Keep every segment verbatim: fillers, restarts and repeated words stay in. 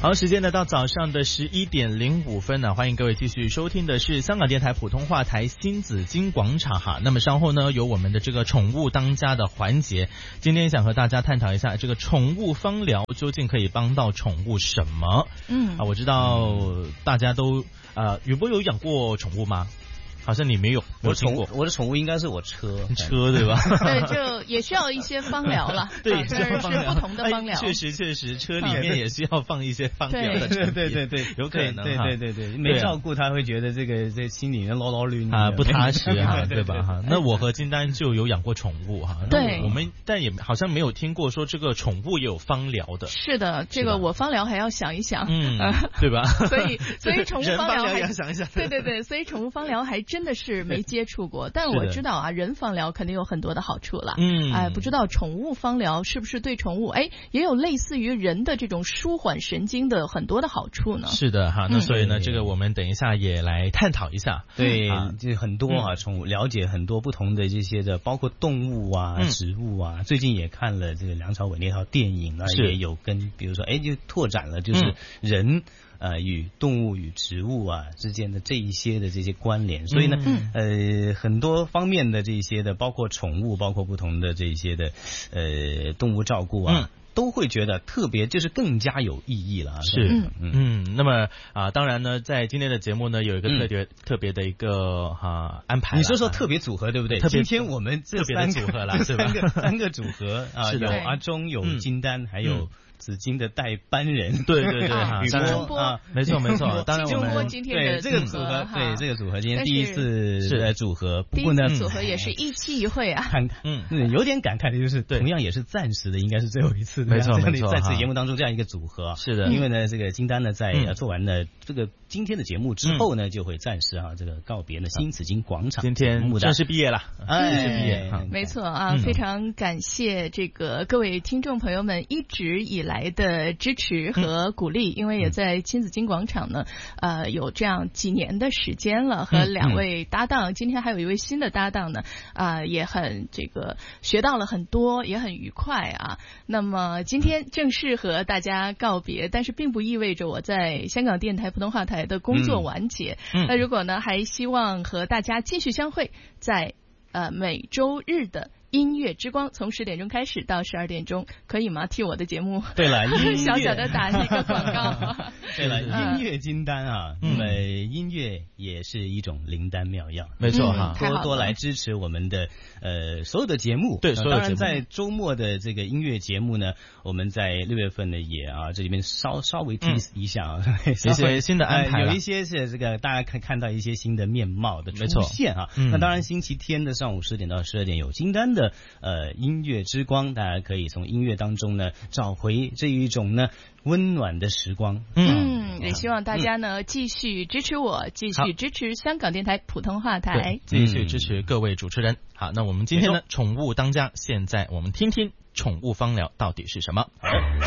好，时间呢到早上的十一点零五分呢，欢迎各位继续收听的是香港电台普通话台新紫金广场哈。那么稍后呢有我们的这个宠物当家的环节，今天想和大家探讨一下这个宠物芳疗究竟可以帮到宠物什么？嗯啊，我知道大家都呃，宇波有养过宠物吗？好像你没有， 我宠物，我的宠物应该是我车， 车对吧？ 对，就也需要一些芳疗了， 对， 是是不同的芳疗。 确实确实，车里面也需要放一些芳疗的成分， 对对对， 有可能， 对对对对，没照顾他会觉得这个这心里面唠唠溜啊，不踏实哈，对吧？哈，那我和金丹就有养过宠物哈， 对， 我们但也好像没有听过说这个宠物也有芳疗的。 是的，这个我芳疗还要想一想， 嗯，对吧？ 所以所以宠物芳疗还要想一想， 对对对，所以宠物芳疗还真的是没接触过，但我知道啊，人芳疗肯定有很多的好处了。嗯，哎，不知道宠物芳疗是不是对宠物哎也有类似于人的这种舒缓神经的很多的好处呢？ 是的哈，那所以呢，嗯、这个我们等一下也来探讨一下。 对，啊、就很多啊，宠物了解很多不同的这些的，包括动物啊、嗯、植物啊。最近也看了这个梁朝伟那套电影啊，也有跟比如说哎，就拓展了就是人。嗯呃，与动物与植物啊之间的这一些的这些关联，所以呢，嗯、呃，很多方面的这一些的，包括宠物，包括不同的这一些的，呃，动物照顾啊。嗯都会觉得特别，就是更加有意义了。 是，嗯嗯。那么啊，当然呢，在今天的节目呢，有一个特别、嗯、特别的一个哈、啊、安排。 你说说特别组合对不对？ 特别今天我们这特别的组合了， 是吧？三个三个组合啊，有阿忠，有金丹，嗯、还有。紫金的代班人， 对对对， 宇波啊，没错没错。当然我们今天的对这个组合，对这个组合今天第一次是组合， 第一次组合也是一期一会啊。 看，嗯，有点感慨的就是，同样也是暂时的，应该是最后一次， 没错没错， 在此节目当中这样一个组合， 是的， 因为呢，这个金丹呢在做完了这个今天的节目之后呢，就会暂时啊这个告别了新紫金广场， 今天正式毕业了， 正式毕业， 没错啊，非常感谢这个各位听众朋友们一直以来的支持和鼓励，因为也在新紫金广场呢，呃，有这样几年的时间了，和两位搭档，今天还有一位新的搭档呢，啊、呃，也很这个学到了很多，也很愉快啊。那么今天正式和大家告别，但是并不意味着我在香港电台普通话台的工作完结。嗯嗯、那如果呢，还希望和大家继续相会，在呃每周日的音乐之光从十点钟开始到十二点钟，可以吗？替我的节目对了， 小小的打一个广告。 对了，音乐金丹啊，那么、嗯、音乐也是一种灵丹妙药， 没错哈、 嗯，多多来支持我们的呃所有的节目。 对，所有当然在周末的这个音乐节目呢，我们在六月份呢也啊这里面稍稍微提一下啊， 嗯、一些新的安排、 呃，有一些是这个大家看看到一些新的面貌的出现啊。嗯、那当然星期天的上午十点到十二点有金丹的。呃，音乐之光，大家可以从音乐当中呢找回这一种呢温暖的时光。 嗯，也希望大家呢、嗯、继续支持我，继续支持香港电台普通话台， 继续支持各位主持人。好，那我们今天呢，宠物当家，现在我们听听宠物芳疗到底是什么。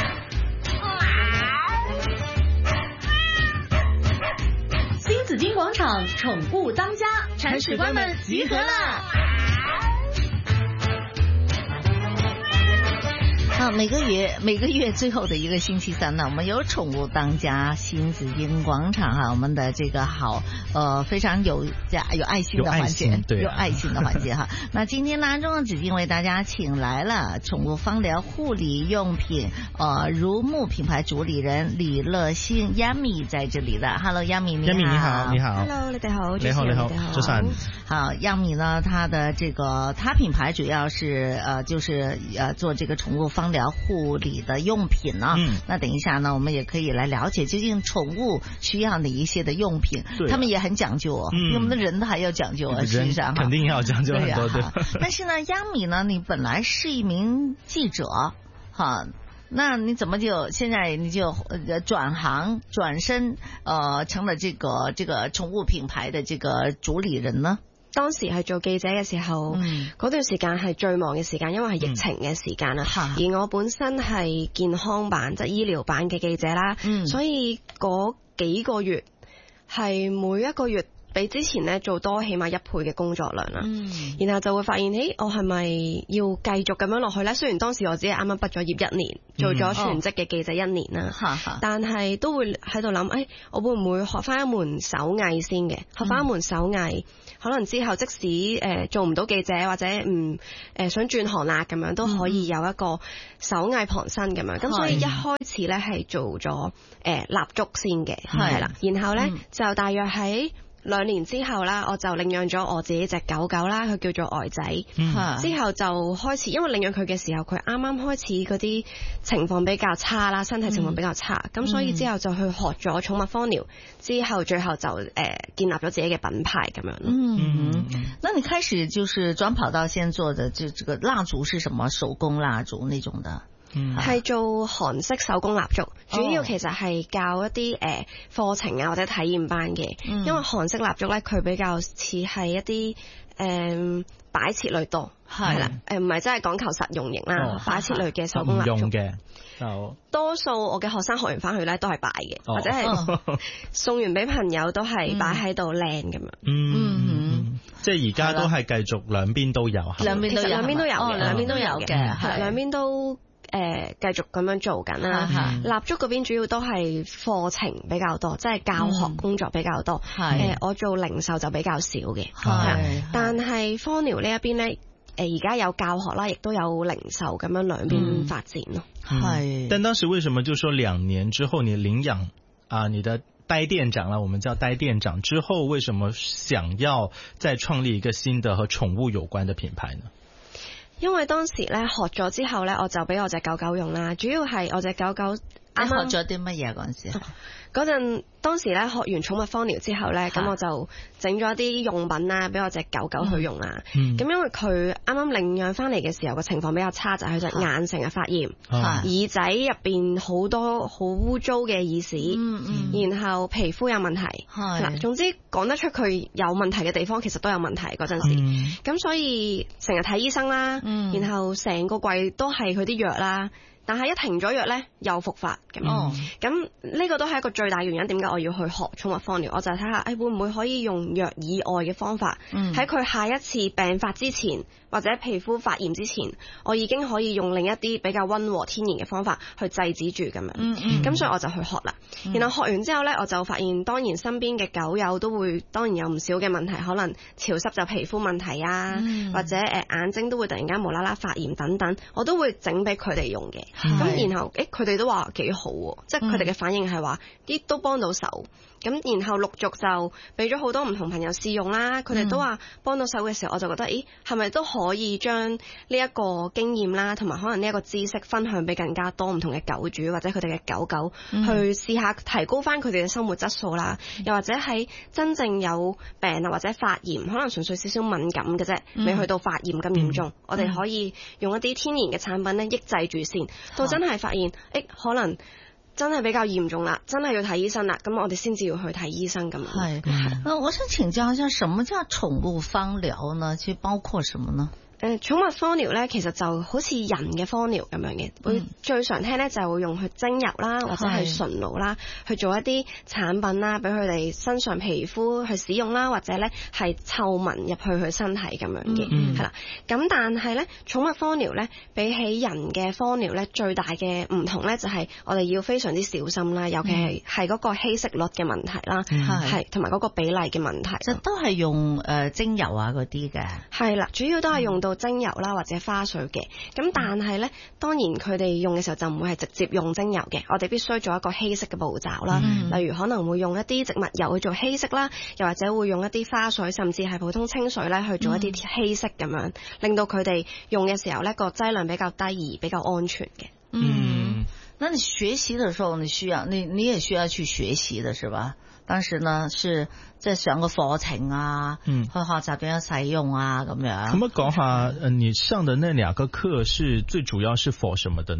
新紫金广场宠物当家，铲屎官们集合啦！ 啊，每个月每个月最后的一个星期三呢，我们有宠物当家新紫金广场哈，我们的这个好呃非常有家有爱心的环节， 对、啊， 有爱心的环节哈。那今天呢，中央紫金为大家请来了宠物芳疗护理用品呃如沐品牌主理人李乐欣 Yummy 在这里的 ，Hello Yummy 你好 ，Yummy 你好，你好 ，Hello 你哋好， 你好你好，早晨。 好 ，Yummy 呢，它的这个它品牌主要是呃就是呃做这个宠物芳疗护理的用品呢，嗯，那等一下呢，我们也可以来了解究竟宠物需要的一些的用品，他们也很讲究哦，嗯、比我们的人都还要讲究啊，实际上肯定要讲究很多，对。 对但是呢，央米呢，你本来是一名记者，哈。那你怎么就现在你就呃转行转身呃成了这个这个宠物品牌的这个主理人呢？ 當時係做記者嘅時候，嗰、嗯、段時間係最忙嘅時間，因為係疫情嘅時間啦、嗯。而我本身係健康版即係、就是、醫療版嘅記者啦、嗯，所以嗰幾個月係每一個月比之前咧做多起碼一倍嘅工作量啦。 嗯， 然後就會發現，誒，我係咪要繼續咁樣落去咧？雖然當時我只係啱啱畢咗業一年，做咗全職嘅記者一年啦，嗯、但係都會喺度諗，誒、哎，我會唔會學翻一門手藝先嘅？學翻一門手藝，嗯、可能之後即使誒、呃、做唔到記者或者唔誒、呃、想轉行啦，咁樣都可以有一個手藝傍身咁樣。咁、嗯、所以一開始咧係做咗誒蠟燭先嘅，係啦，然後咧、嗯、就大約喺兩年之後啦，我就領養咗我自己隻狗狗啦，佢叫做呆仔。嗯、之後就開始，因為領養佢嘅時候，佢啱啱開始嗰啲情況比較差啦，身體情況比較差，咁、嗯、所以之後就去學咗寵物芳療，之後最後就誒、呃、建立咗自己嘅品牌咁樣。 嗯，嗯那你開始就是轉跑道先做的就這個蠟燭是什麼？手工蠟燭那種的？ 係、嗯、做韓式手工蠟燭，主要其實係教一啲誒課程啊或者體驗班嘅、嗯，因為韓式蠟燭咧佢比較似係一啲誒擺設類多，係啦，誒唔係真係講求實用型啦，擺、哦、設類嘅手工蠟燭嘅，就多數我嘅學生學完翻去咧都係擺嘅、哦，或者係送完俾朋友都係擺喺度靚咁樣。嗯， 嗯嗯即係而家都係繼續兩邊都有， 兩邊都有，兩邊都有嘅，兩邊都有嘅，係兩邊都。誒、呃，繼續咁樣做緊啦。蠟燭嗰邊主要都係課程比較多，即係教學工作比較多。係、嗯呃，我做零售就比較少嘅。係，但係芳療呢一邊咧，誒而家有教學啦，亦都有零售咁樣兩邊發展咯。 係、嗯。但當時為什麼就說兩年之後你領養啊，你的呆店長啦，我們叫呆店長之後，為什麼想要再創立一個新的和寵物有關的品牌呢？ 因為當時咧學咗之後咧，我就俾我隻狗狗用啦。主要係我隻狗狗啱啱學咗啲乜嘢嗰陣時？ 嗰陣當時咧學完寵物芳療之後咧，咁我就整咗啲用品啦，俾我隻狗狗去用啦。咁、嗯、因為佢啱啱領養翻嚟嘅時候個情況比較差，就係佢隻眼成日發炎，耳仔入邊好多好污糟嘅耳屎、嗯嗯，然後皮膚有問題。嗱，總之講得出佢有問題嘅地方，其實都有問題嗰陣時。咁、嗯、所以成日睇醫生啦、嗯，然後成個櫃都係佢啲藥啦。但係一停咗藥咧，又復發咁。咁呢個都係一個最大原因，點解我要去學寵物芳療？我就係睇下，誒、哎、會唔會可以用藥以外嘅方法，喺、嗯、佢下一次病發之前，或者皮膚發炎之前，我已經可以用另一啲比較溫和天然嘅方法去制止住咁樣。咁、嗯嗯、所以我就去學啦、嗯。然後學完之後咧，我就發現，當然身邊嘅狗友都會，當然有唔少嘅問題，可能潮濕就皮膚問題啊，嗯、或者誒眼睛都會突然間無啦啦發炎等等，我都會整俾佢哋用嘅。咁然後誒佢哋都話幾好喎，即係佢哋嘅反應係話啲都幫到手。咁然後陸續就俾咗好多唔同朋友試用啦，佢哋都話幫到手嘅時候，我就覺得咦係咪都可以將呢一個經驗啦，同埋可能呢一個知識分享俾更加多唔同嘅狗主或者佢哋嘅狗狗、嗯、去試下提高翻佢哋嘅生活質素啦，又或者喺真正有病啊或者發炎，可能純粹少少敏感嘅啫，未去到發炎咁嚴重、嗯，我哋可以用一啲天然嘅產品咧抑制住先，到真係發現誒可能真係比較嚴重啦，真係要睇醫生啦，咁我哋先至要去睇醫生咁。係， 嗯，我想請教一下，什麼叫寵物芳療呢？其實包括什麼呢？ 誒，寵物芳療咧，其實就好似人嘅芳療咁樣嘅，會、嗯、最常聽咧就係會用去精油啦，或者係純露啦，去做一啲產品啦，俾佢哋身上皮膚去使用啦，或者咧係嗅聞入去佢身體咁樣嘅，係、嗯、啦。咁但係咧，寵物芳療咧比起人嘅芳療咧，最大嘅唔同咧就係我哋要非常之小心啦，尤其係係嗰個稀釋率嘅問題啦，係同埋嗰個比例嘅問題。 就都係用誒精油啊嗰啲嘅， 係啦，主要都係用到精油啦或者花水嘅，咁但係咧，當然佢哋用嘅時候就唔會係直接用精油嘅，我哋必須做一個稀釋嘅步驟啦、嗯。例如可能會用一啲植物油去做稀釋啦，又或者會用一啲花水，甚至係普通清水咧去做一啲稀釋咁樣，令到佢哋用嘅時候咧個劑量比較低而比較安全嘅。 嗯，那你學習的時候，你需要你你也需要去學習的是吧？當時呢是即係上個課程啊，嗯，去學習點樣使用啊咁樣。 可唔可以講下，呃，你上的那兩個課是最主要是 for 什麼的呢？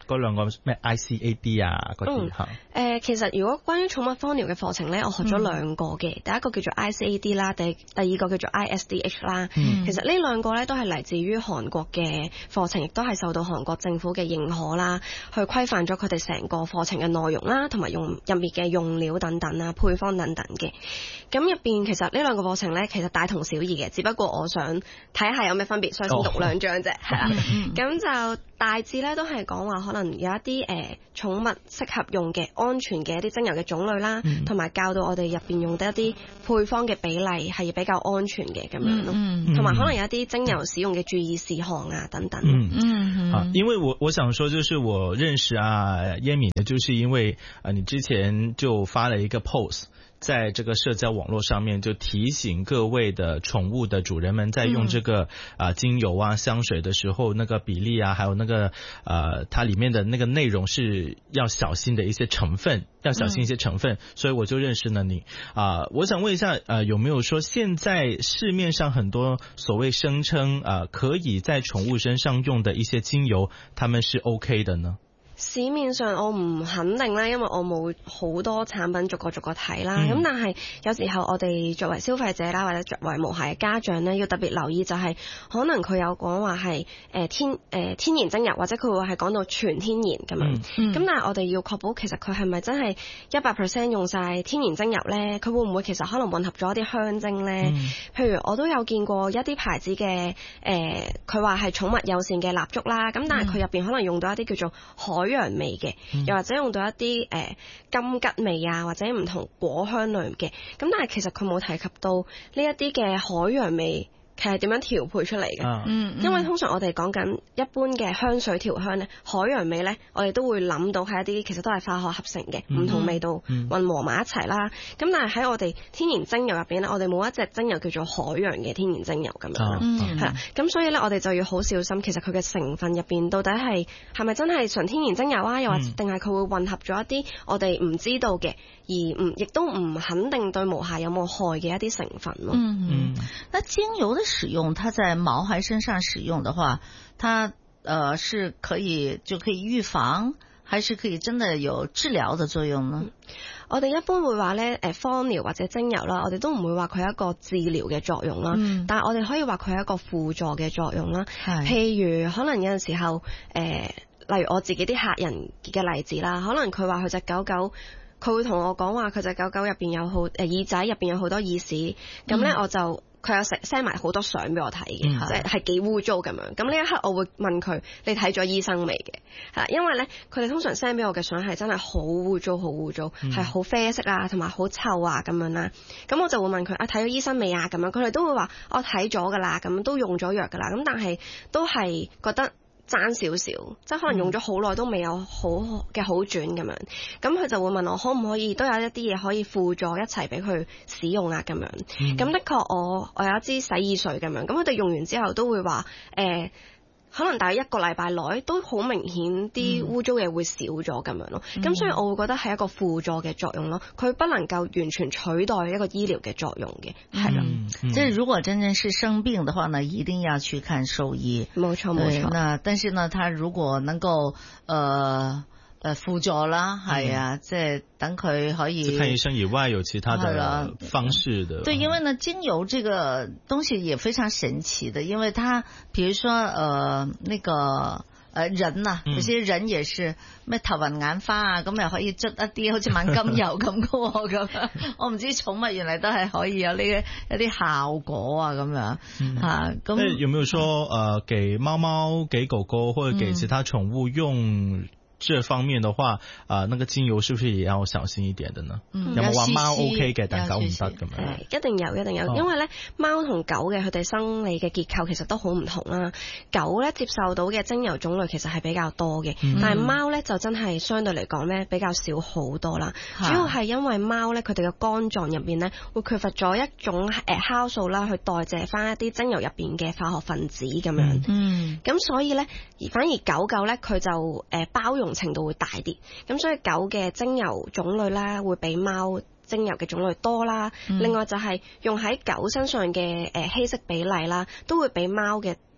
嗰兩個咩 I C A D 啊嗰啲嚇？ 誒，其實如果關於寵物芳療嘅課程咧，我學咗兩個嘅，嗯、第一個叫做 I C A D 啦，第第二個叫做 I S D H 啦。嗯、其實呢兩個咧都係嚟自於韓國嘅課程，亦都係受到韓國政府嘅認可啦，去規範咗佢哋成個課程嘅內容啦，同埋用入面嘅用料等等啊、配方等等嘅。咁入邊其實呢兩個課程咧，其實大同小異嘅，只不過我想睇下有咩分別，所以先讀兩章啫，係啦。咁就大致咧都係講話，可能有一啲誒寵物適合用嘅安全嘅一啲精油嘅種類啦，同埋、嗯、教到我哋入邊用得一啲配方嘅比例係比較安全嘅咁樣咯，同埋、嗯、可能有一啲精油使用嘅注意事項啊等等。嗯嗯啊，因為我我想說，就是我認識啊耶敏呢，就是因為啊你之前就發了一個 post。在這個社交網絡上面就提醒各位的寵物的主人們，在用這個啊、呃、精油啊香水的時候，那個比例啊，還有那個呃它裡面的那個內容是要小心的一些成分，要小心一些成分，嗯、所以我就認識了你啊、呃。我想問一下，呃有沒有說現在市面上很多所謂聲稱啊、呃、可以在寵物身上用的一些精油，他們是 OK 的呢？ 市面上我唔肯定啦，因為我冇好多產品逐個逐個睇啦。咁、嗯、但係有時候我哋作為消費者啦，或者作為毛孩嘅家長咧，要特別留意就係、是、可能佢有講話係誒天誒、呃、天然精油，或者佢會係講到全天然咁樣。咁、嗯、但係我哋要確保其實佢係咪真係一百 percent 用晒天然精油咧？佢會唔會其實可能混合咗一啲香精咧？嗯、譬如我都有見過一啲牌子嘅誒，佢話係寵物友善嘅蠟燭啦，咁但係佢入邊可能用到一啲叫做海洋味嘅，又或者用到一啲誒、呃、金桔味啊，或者唔同果香類嘅，咁但係其實佢冇提及到呢一啲嘅海洋味。其實點樣調配出嚟嘅？嗯，因為通常我哋講緊一般嘅香水調香咧，海洋味咧，我哋都會諗到係一啲其實都係化學合成嘅，唔、嗯、同味道混合埋一齊啦。咁、嗯、但係喺我哋天然精油入邊咧，我哋冇一隻精油叫做海洋嘅天然精油咁樣啦。係啦、嗯，咁所以咧，我哋就要好小心，其實佢嘅成分入邊到底係係咪真係純天然精油啊？又或者定係佢會混合咗一啲我哋唔知道嘅，而唔亦都唔肯定對毛孩有冇害嘅一啲成分咯。嗯嗯，那精油的使用，它在毛孩身上使用的話，它呃是可以就可以預防，還是可以真的有治療的作用呢？嗯、 我哋一般會話咧，誒，芳療或者精油啦，我哋都唔會話佢係一個治療嘅作用啦，嗯、但係我哋可以話佢係一個輔助嘅作用啦。係，譬如可能有陣時候，誒、呃，例如我自己啲客人嘅例子啦，可能佢話佢隻狗狗。佢會同我講話，佢隻狗狗入邊有好誒、呃、耳仔入邊有好多耳屎，咁咧、嗯、我就佢有 send 埋好多相俾我睇嘅，即係係幾污糟咁樣。咁呢一刻我會問佢：你睇咗醫生未嘅？係因為咧佢哋通常 send 俾我嘅相係真係好污糟，好污糟，係好、嗯、啡色啊，同埋好臭啊咁樣啦。咁我就會問佢：啊，睇咗醫生未啊？咁樣佢哋都會話：我睇咗㗎啦，咁都用咗藥㗎啦。咁但係都係覺得爭少少，即係可能用咗好耐都未有好嘅好轉咁樣，咁佢就會問我可唔可以都有一啲嘢可以輔助一齊俾佢使用啊咁樣。咁、嗯、的確我我有一支洗耳水咁樣，咁佢哋用完之後都會話誒。欸可能大約一個禮拜內都好明顯啲污糟嘢會少咗咁樣咯，咁、嗯、所以我會覺得係一個輔助嘅作用咯，佢不能夠完全取代一個醫療嘅作用嘅，係啦。 即係如果真正是生病的話呢，一定要去看獸醫。 冇錯冇錯。 那但是呢，他如果能夠，呃。誒輔助啦，係啊，即係等佢可以看醫生以外有其他的方式的。 對，因為呢精油這個東西也非常神奇的，因為它，比如說，呃，那個，呃，人啊，有些人也是咩頭暈眼花啊，咁又可以捽一啲好似猛金油咁嘅喎，咁我唔知寵物原來都係可以有呢一啲效果啊，咁樣嚇。咁、 嗯、有沒有說，呃，給貓貓、給狗狗或者給其他寵物用？嗯這方面的話，啊、呃，那個精油是不是也要小心一點的呢？嗯、有冇話貓 OK 嘅，但狗唔得咁樣？ 誒，一定有，一定有，哦、因為咧貓同狗嘅佢哋生理嘅結構其實都好唔同啦。狗咧接受到嘅精油種類其實係比較多嘅，嗯、但係貓咧就真係相對嚟講咧比較少好多啦。嗯、主要係因為貓咧佢哋嘅肝臟入邊咧會缺乏咗一種誒酵素啦，去代謝翻一啲精油入邊嘅化學分子咁樣。嗯，咁所以咧而反而狗狗咧佢就誒包容程度會大啲，咁所以狗嘅精油種類啦會比貓精油嘅種類多啦。嗯、另外就係用喺狗身上嘅誒稀釋比例啦，都會比貓嘅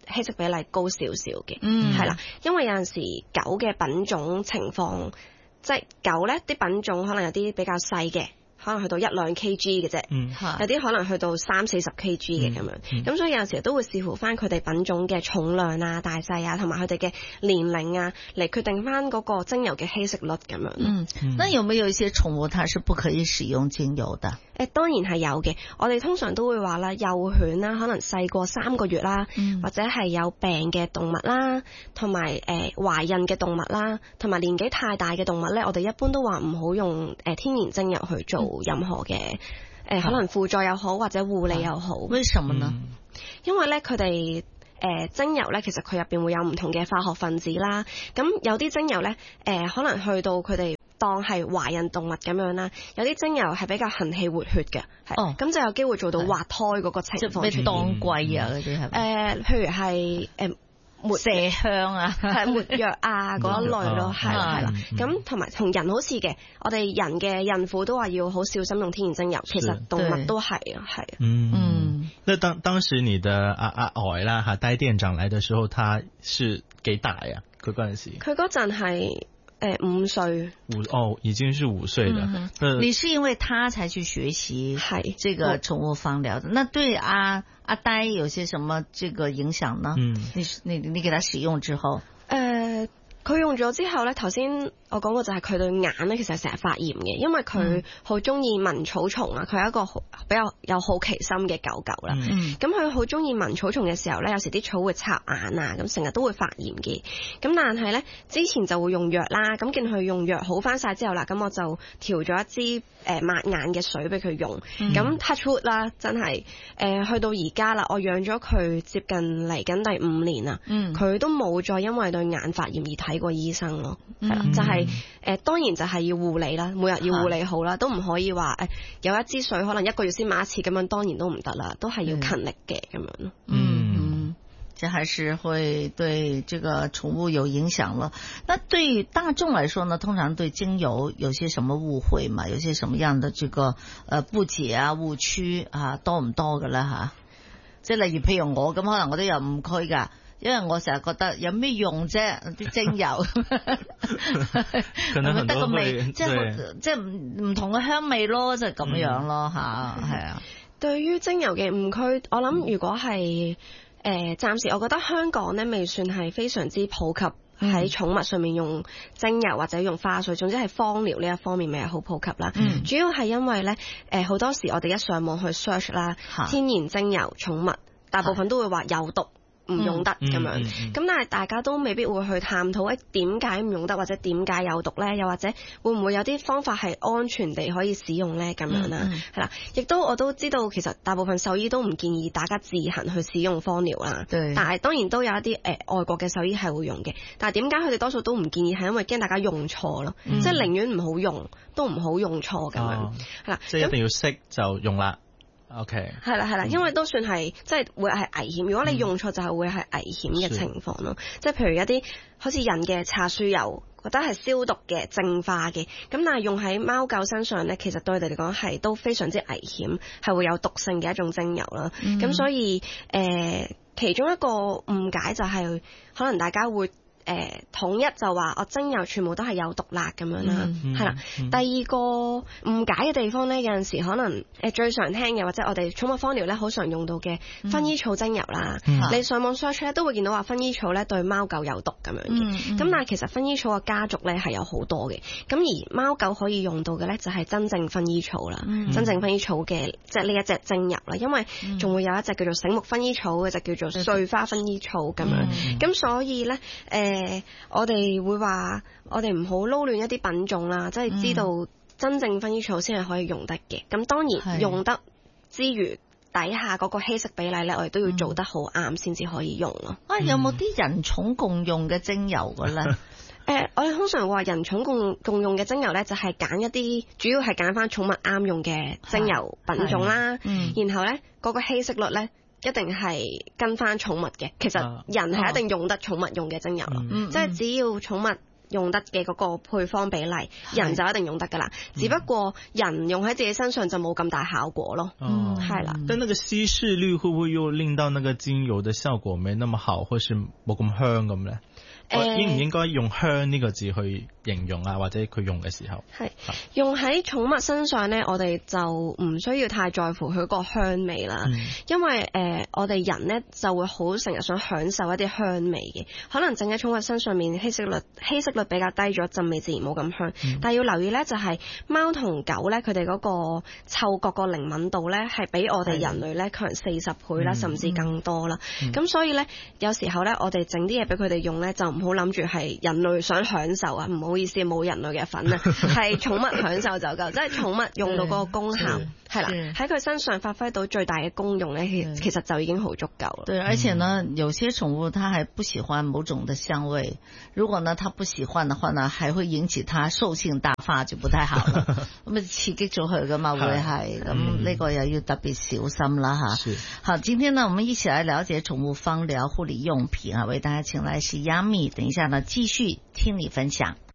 稀釋比例高少少嘅， 嗯， 係啦，因為有陣時狗嘅品種情況，即係狗咧啲品種可能有啲比較細嘅。可能去到一兩 kg 嘅啫， 嗯、 有啲可能去到三四十 kg 嘅咁樣，咁、嗯嗯、所以有陣時都會視乎翻佢哋品種嘅重量啊、大細啊，同埋佢哋嘅年齡啊，嚟決定翻嗰個精油嘅稀釋率咁樣。 嗯，那有冇有一些寵物它是不可以使用精油的？ 誒，當然係有嘅。我哋通常都會話啦，幼犬啦，可能細過三個月啦，嗯、或者係有病嘅動物啦，同埋誒懷孕嘅動物啦，同埋年紀太大嘅動物咧，我哋一般都話唔好用誒天然精油去做任何嘅誒、嗯呃、可能輔助又好或者護理又好。 為什麼呢？ 嗯、因為咧佢哋誒精油咧，其實佢入邊會有唔同嘅化學分子啦。咁有啲精油咧，誒、呃、可能去到佢哋當係懷孕動物咁樣啦，有啲精油係比較行氣活血嘅，係，咁、哦、就有機會做到滑胎嗰個情況。 咩當歸啊嗰啲係？誒、 呃，譬如係誒抹麝香啊，係抹藥啊嗰一類咯，係啦係啦。咁同埋同人好似嘅，我哋人嘅孕婦都話要好小心用天然精油，其實動物都係啊，係。 嗯嗯。那當當時你的阿阿呆啦嚇，戴店長來的時候，他是幾大呀？佢嗰陣時？ 佢嗰陣係。誒，五歲五哦，已經是五歲的。嗯呃、 你是因為他才去學習係這個寵物芳療的，那對阿阿呆有些什麼這個影響呢？嗯，你你你給他使用之後， 誒、呃，佢用咗之後咧，頭先我講過就係佢對眼咧，其實成日發炎嘅，因為佢好中意聞草叢啊，佢係一個比較有好奇心嘅狗狗啦。咁佢好中意聞草叢嘅時候咧，有時啲草會插眼啊，咁成日都會發炎嘅。咁但係咧，之前就會用藥啦，咁見佢用藥好翻晒之後啦，咁我就調咗一支誒抹眼嘅水俾佢用。咁、嗯、touch wood 啦，真係誒、呃、去到而家啦，我養咗佢接近嚟緊第五年啦，佢、嗯、都冇再因為對眼發炎而睇過醫生咯。係啦、嗯，就係、是。誒、呃，當然就係要護理啦，每日要護理好啦，都唔可以話誒、呃、有一支水可能一個月先買一次咁樣，當然都唔得啦，都係要勤力嘅咁樣咯。 嗯，這還是會對這個寵物有影響咯。那對於大眾來說呢，通常對精油有些什麼誤會嘛？有些什麼樣的這個誒不解啊、誤區啊，多唔多㗎啦吓？即係例如譬如我咁，可能我都有誤區㗎。因為我成日覺得有咩用啫？啲精油， 可能很多會得個味，即係即係唔唔同嘅香味咯，就係、是、咁樣咯吓，係、嗯、啊。 對於精油嘅誤區，我諗如果係誒暫時，我覺得香港咧未算係非常之普及喺寵物上面用精油或者用花水，總之係芳療呢一方面未係好普及啦。嗯、主要係因為咧誒好多時我哋一上網去 search 啦，天然精油寵物，大部分都會話有毒。唔用得咁樣，咁、嗯嗯嗯、但係大家都未必會去探討誒點解唔用得，或者點解有毒咧？又或者會唔會有啲方法係安全地可以使用咧？咁樣啦，係啦、嗯，亦、嗯、都我都知道，其實大部分獸醫都唔建議大家自行去使用芳療啦。對但係當然都有一啲誒、呃、外國嘅獸醫係會用嘅，但係點解佢哋多數都唔建議？係因為驚大家用錯咯，嗯、即係寧願唔好用，都唔好用錯咁樣，係啦、哦， 即係一定要識就用啦。OK， 係啦係啦，因為都算係即係會係危險。如果你用錯就係會係危險嘅情況咯。即係譬如一啲好似人嘅茶樹油，覺得係消毒嘅、淨化嘅，咁但係用喺貓狗身上咧，其實對佢哋嚟講係都非常之危險，係會有毒性嘅一種精油啦。咁、嗯、所以誒、呃，其中一個誤解就係、是、可能大家會。誒、呃、統一就話我精油全部都係有毒辣咁樣啦，係啦、嗯。嗯、第二個誤解嘅地方咧，有陣時可能誒、呃、最常聽嘅或者我哋寵物芳療咧好常用到嘅薰衣草精油啦，嗯、你上網 search 咧都會見到話薰衣草咧對貓狗有毒咁樣嘅。咁、嗯嗯、但係其實薰衣草嘅家族咧係有好多嘅，咁而貓狗可以用到嘅咧就係真正薰衣草啦，嗯、真正薰衣草嘅即係呢一隻精油啦，因為仲會有一隻叫做醒目薰衣草嘅，就叫做碎花薰衣草咁樣。咁、嗯、所以咧誒。呃誒，我哋會話，我哋唔好撈亂一啲品種啦，即係知道真正薰衣草先係可以用得嘅。咁、嗯、當然用得之餘，底下嗰個稀釋比例咧，我哋都要做得好啱先至可以用咯。啊， 有冇啲人寵共用嘅精油嘅咧？誒、 呃，我哋通常話人寵共共用嘅精油咧，就係、是、揀一啲主要係揀翻寵物啱用嘅精油品種啦。嗯、然後咧，嗰、那個稀釋率咧。一定係跟翻寵物嘅，其實人係一定用得寵物用嘅精油咯，嗯、即係只要寵物用得嘅嗰個配方比例，人就一定用得噶啦。只不過人用喺自己身上就冇咁大效果咯。嗯，係啦。 但那個稀釋率會唔會又令到那個精油的效果沒那麼好，或是冇咁香咁咧？誒，應唔應該用香呢個字去形容啊？或者佢用嘅時候係用喺寵物身上咧，我哋就唔需要太在乎佢個香味啦。嗯、因為誒、呃，我哋人咧就會好成日想享受一啲香味嘅，可能整喺寵物身上面稀釋率稀釋率比較低咗，陣味自然冇咁香。嗯、但係要留意咧，就係貓同狗咧，佢哋嗰個嗅覺個靈敏度咧，係比我哋人類咧強四十倍啦，嗯、甚至更多啦。咁、嗯、所以咧，有時候咧，我哋整啲嘢俾佢哋用咧，就唔好諗住係人類想享受啊！唔好意思，冇人類嘅份啊，係寵物享受就夠，即係寵物用到嗰個功效係啦，喺佢身上發揮到最大嘅功用咧，其其實就已經好足夠啦。 對，而且呢，嗯、有些寵物它還不喜歡某種的香味，如果呢它不喜歡的話呢，還會引起它獸性大發，就不太好了。咁啊刺激咗佢噶嘛，會係咁呢個又要特別小心啦吓。好，今天呢，我們一起來了解寵物芳療護理用品啊，為大家請來是 Yummy，等一下呢繼續聽你分享。